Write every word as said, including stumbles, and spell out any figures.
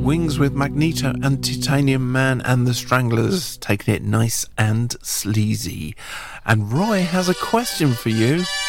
Wings with Magneto and Titanium Man and the Stranglers, taking it nice and sleazy. And Roy has a question for you.